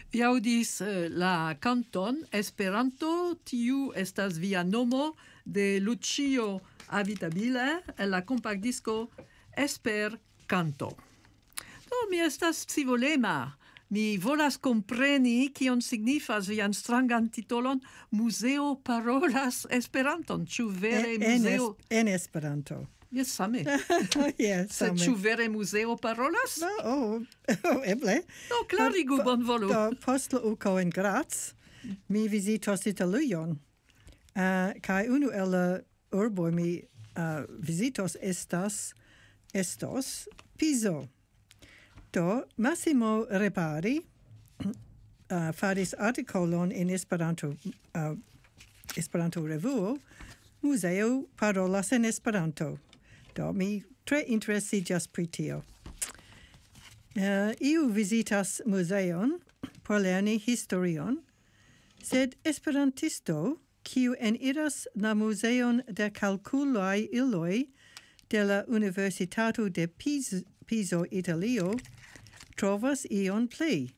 Vi audis la canton Esperanto, tiu estas via nomo de Lucio Avitabile en la compactdisco Esper Canto. Do, mi estas scivolema. Mi volas compreni kion signifas vian strangan titolon Museo parolas Esperanton. Ĉu vere museo? En Esperanto. Yes, same. Yes, Sed ĉu vere museo parolas? No, eble. No, klarigu bonvolu. Post la uko en Graz, mi visitos Italujon. Kaj unu el la urboj mi visitos estos Piso. Do, Massimo Repari faris artikolon in Esperanto revuo, Museo parolas en Esperanto. Do, mi tre interesiĝas pri tio. Iu visitas muzeon por lerni historion, sed esperantisto, kiu eniras la muzeon de kalkulaj iloj de la Universitato de Piso, Italio, trovas ion pli.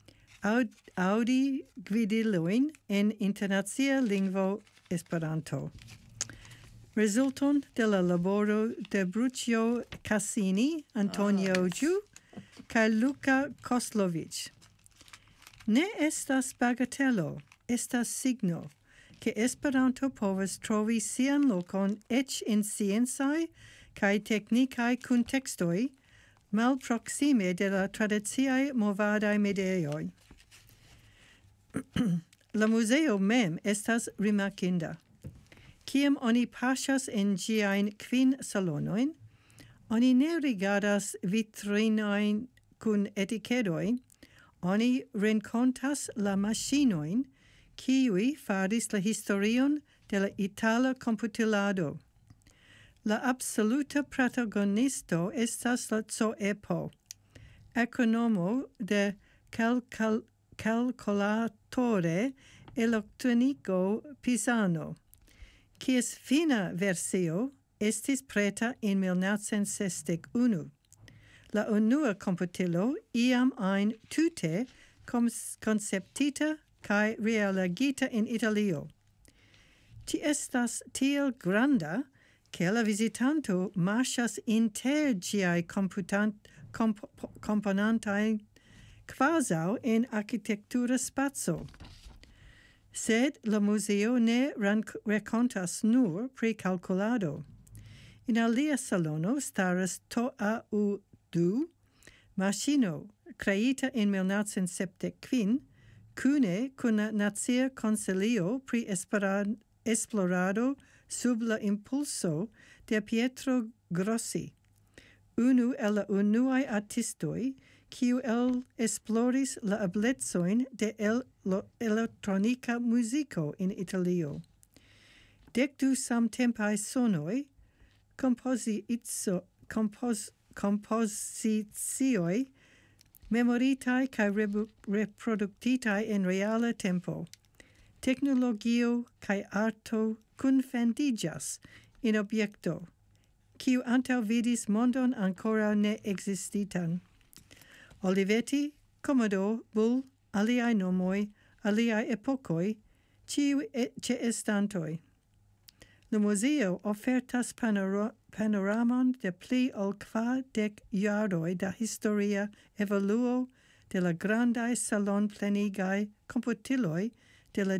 Audi gvidilojn en internacia lingvo Esperanto. Resulton de la laboro de Brucio Cassini, Antonio Giu, kaj Luca Koslovic. Ne estas bagatelo, estas signo, ke Esperanto povas trovi sian lokon eĉ en sciencaj kaj teknikaj kuntekstoj, malproksime de la tradiciaj movadaj medioj. La museo mem estas rimarkinda. Kiam oni paŝas en ĝiajn 5 salonojn, oni ne rigardas vitrinojn kun etikedoj, oni renkontas la maŝinojn, kiuj faris la historion de la itala komputilado. La absoluta protagonisto estas la Coepo, ekonomo de calcolatore electronico Pisano, kies fina versio estis preta en 1961. La unua komputilo iam ajn tute konceptita kaj realigita en Italio. Ĝi estas tiel granda, che la visitanto marchas inter ĝiaj komponantaj kvazaŭ en arkitektura spaco. Sed la museo ne rakontas nur pri kalkulado. En alia salono staras TOAU2, maŝino kreita en 1975, kune kun la Nacia Konsilio pri esplorado sub la impulso de Pietro Grossi, unu el la unuaj artistoj, kiu esploris la eblecojn de elektronika muziko en Italio. 12 samtempaj sonoj, kompozicioj, memoritaj kaj reproduktitaj en reala tempo. Teknologio kaj arto kunfandiĝas in objekto, kiu antaŭvidis mondon ankoraŭ ne ekzistitan. Olivetti, Commodore, Bull, aliaj nomoj, aliaj epokoj, ĉiuj ĉeestantoj. La museo ofertas panoramon de pli ol 40 jaroj da historia evoluo de la grandaj salonplenigaj komputiloj de la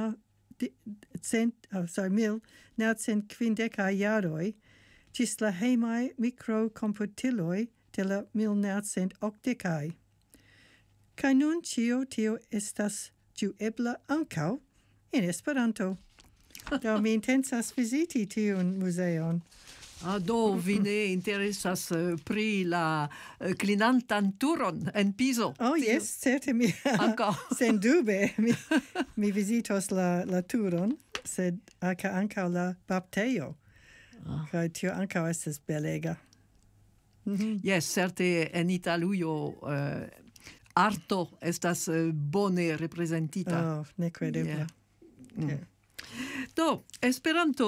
1950 jaroj ĝis la hejmaj mikrokomputiloj de la 1980. Kaj nun ĉio tio estas ĝuebla ankaŭ en Esperanto. Do mi intensas viziti tiun muzeon. Do vi ne interesas pri la klinantan turon en Piso? Oh, yes, certe mi. Sen dube, mi visitos la turon, sed ankaŭ la baptejo. Kaj tio ankaŭ estas belega. Yes, certe en Italujo arto estas bone reprezentita. Oh, nekredebla. Yeah. Do, Esperanto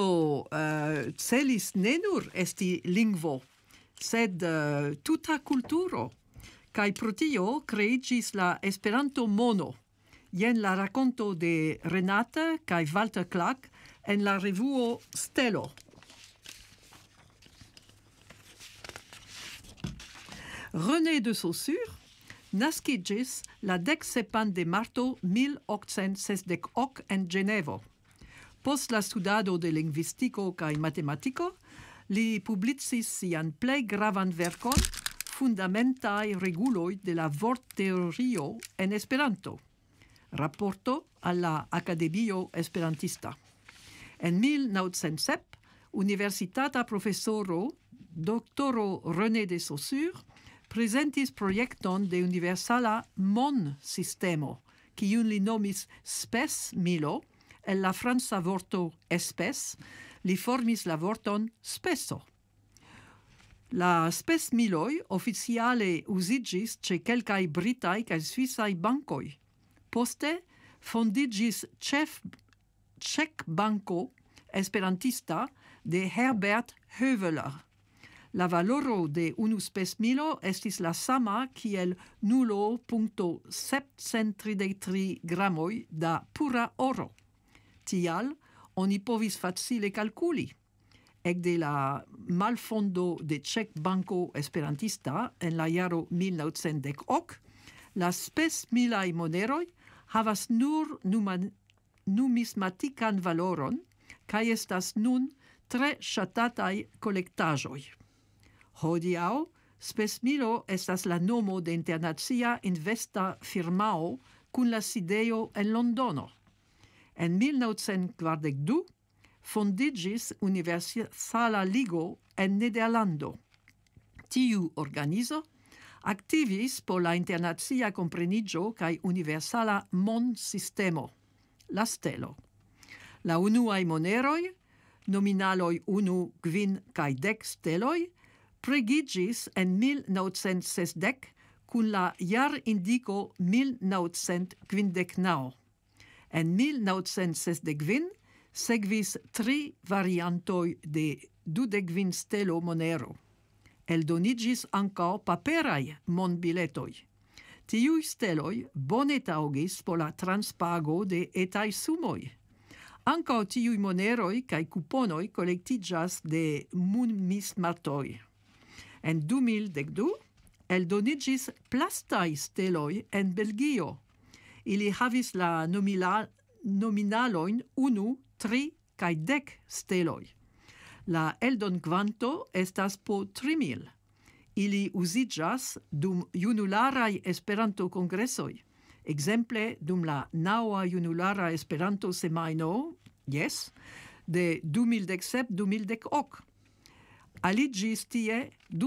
celis ne nur esti lingvo, sed tuta kulturo Kai pro tio creigis la Esperanto mono. Jen la raconto de Renate kai Walter Clark en la revuo Stelo. René de Saussure naskigis la 10 de marto 1868 en Genevo. Post la studado de lingvistico kaj matematiko, li publicis sian plej gravan verkon Fundamentaj reguloj de la vortteorio en Esperanto. Rapporto al la Akademio Esperantista. En 1907, universitata profesoro doktoro René de Saussure presentis projekton de universala mon-sistemo, kiun li nomis spes milo, el la franca vorto espes, li formis la vorton speso. La spes miloi oficiale usigis ce quelcae britai cae suissai bancoi. Poste fondigis Czech Banco Esperantista de Herbert Höveler. La valoro de unu spes milo estis la sama kiel 0.733 gramoi da pura oro. Tial, oni povis facile calculi. Ecde la malfondo de Czech Banco Esperantista en la jaro 1910, la spes milai moneroi havas nur numismatican valoron, cae estas nun tre ŝatataj kolektaĵoj. Hodiaŭ, spes milo estas la nomo de internacia investa firmao kun la sidejo en Londono. En 1942 fondigis Universala Ligo en Nederlando. Tiu organizo activis por la internacia comprenigio kaj universala mon-sistemo, la stelo. La unuaj moneroj, nominaloj 1, 5 kaj 10 steloj, pregigis en 1960 kun la jar-indiko 1959. En 1965 seguis 3 variantoj de 25 stelo monero. Eldonigis ankaŭ paperaj monbiletoj. Tiuj steloj bone taŭgis por la transpago de etaj sumoj. Ankaŭ tiuj moneroj kaj kuponoj kolektiĝas de numismatoj. En 2012 eldonigis plastaj steloj en Belgio. Ili havis la nominalojn 1, 3 kaj 10 steloj. La eldonkvanto estas po 3.000. Ili uziĝas dum junularaj Esperanto-kongresoj. Ekzemple dum la 9. junulara Esperanto-semajno, de 2017-2018. Aliĝis tie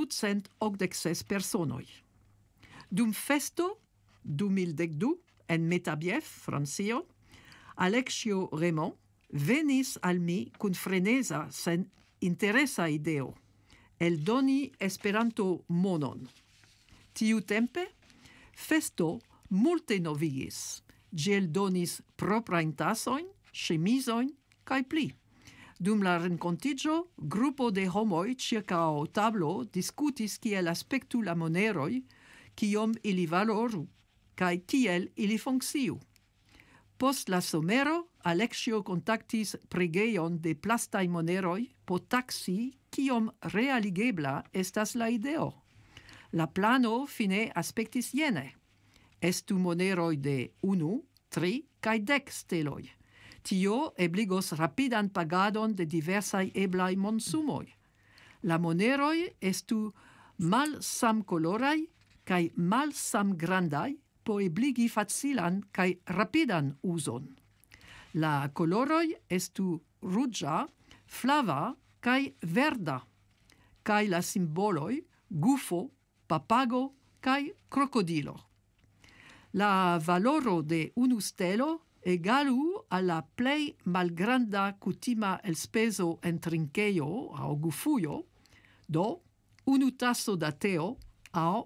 286 personoj. Dum festo 2012 en Metabief, Francio, Alexio Raymond venis al mi kun freneza sen interesa ideo, eldoni Esperanto monon. Tiutempe, festo multe novigis. Ĝi eldonis proprajn tasojn, ŝemizojn kaj pli. Dum la renkontiĝo, grupo de homoj ĉirkaŭ tablo diskutis kiel aspektu la moneroj, kiom ili valoru, kaj kiel ili funkciu. Post la somero, Alexio kontaktis pregejon de plastaj moneroj por taksi kiom realigebla estas la ideo. La plano fine aspektis jene. Estu moneroj de 1, 3 kaj 10 steloj. Tio ebligos rapidan pagadon de diversaj eblaj monsumoj. La moneroj estu malsamkoloraj kaj malsamgrandaj por ebligi facilan kaj rapidan uzon. La koloroj estu ruĝa, flava kaj verda, kaj la simboloj gufo, papago kaj krokodilo. La valoro de unu stelo egalu al la plej malgranda kutima elspezo en trinkejo aŭ gufujo, do unu taso da teo aŭ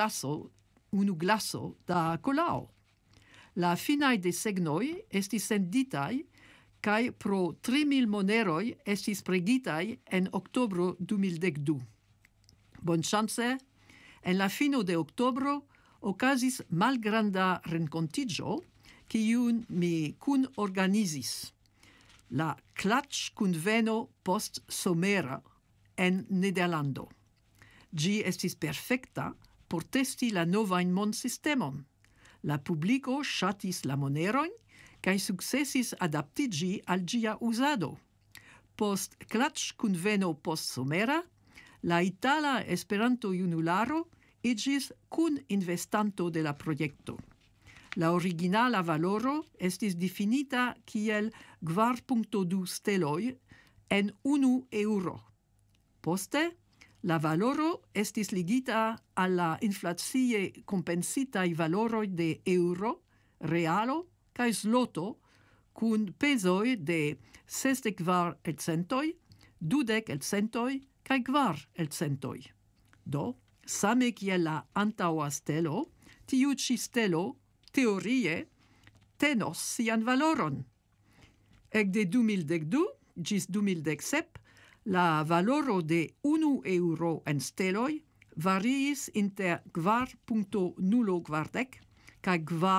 unu glaso da kolao. La finaj desegnoj estis senditaj kaj pro 3.000 moneroj estis pregitaj en oktobro 2012. Bonŝance, en la fino de oktobro okazis malgranda renkontiĝo, kiun mi kunorganizis. La klatĉkunveno post somera en Nederlando. Ĝi estis perfekta por testi la novajn mondsistemon. La publiko ŝatis la monerojn kaj sukcesis adaptiĝi al ĝia uzado. Post klatĉkunveno postsomera, la itala Esperanto-junularo iĝis kuninvestanto de la projekto. La originala valoro estis difinita kiel 4.2 steloj en 1 euro. Poste, la valoro estis ligita al la inflacie kompensitaj valoroj de euro, realo kaj zloto, kun pezoj de 64 elcentoj, 20 elcentoj kaj 4 elcentoj. Do, same kiel la antaŭa stelo, tiu ĉi stelo teorie tenos sian valoron. Ekde 2012 ĝis 2017, la valoro de 1 euro en steloj variis inter 4.040 kaj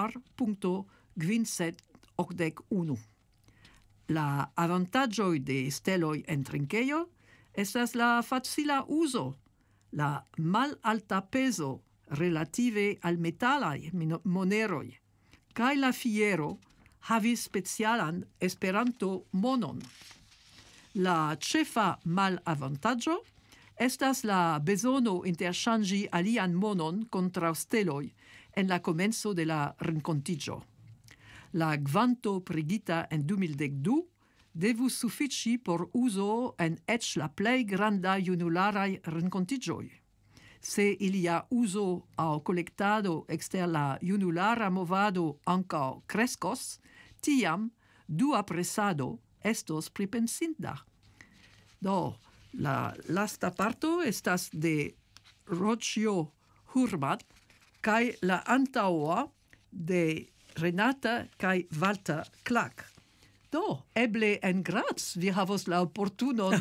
4.581. La avantaĝoj de steloj en trinkejo estas la facila uzo, la malalta pezo relative al metalaj moneroj, kaj la fiero havis specialan Esperanto-monon. La ĉefa malavantaĝo estas la bezono interŝanĝi alian monon kontraŭ steloj en la komenco de la renkontiĝo. La kvanto pregita en 2012 devus sufiĉi por uzo en eĉ la plej grandaj junularaj renkontiĝoj. Se ilia uzo aŭ kolektado ekster la junulara movado ankaŭ kreskos, tiam dua presado estos pripensinda. Do, la lasta parto estas de Rocio Hurmat kaj la antaŭa de Renata kaj Walter Clark. Do, eble en Graz vi havos la oportunon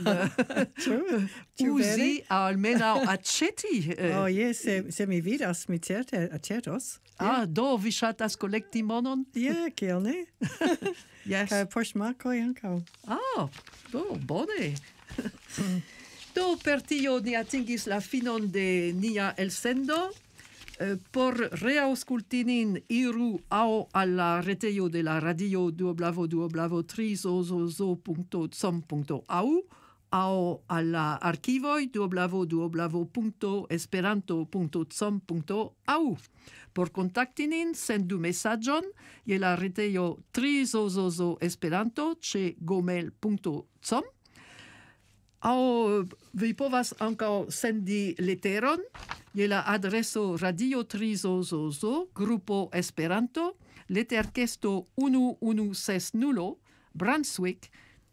uzi aŭ almenaŭ aĉeti. Jes, se mi vidas, mi certe aĉetos. Do vi ŝatas kolekti monon? Kiel ne? Yes. Kaj poŝmarkoj ankaŭ. Do, bone. Do, per tio ni atingis la finon de nia elsendo. Por reaŭskulti nin iru aŭ al la retejo de la radio www.trizozozo.com.au aŭ al la arkivoj www.esperanto.com.au. Por kontakti nin, sendu mesaĝon je la retejo Trizozozo Esperanto ĉe gmail.com. Aŭ vi povas ankaŭ sendi leteron je la adreso Radio Trizozozo, Grupo Esperanto, leterkesto 1160, Brunswick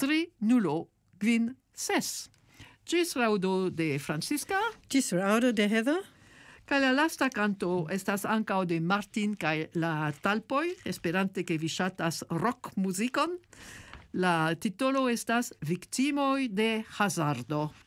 3056. Ĝis raŭdo de Francisca. Ĝis raŭdo de Heather. Kaj la lasta kanto estas ankaŭ de Martin kaj la Talpoj, esperante ke vi ŝatas rock-muzikon. La titolo estas Viktimoj de hazardo.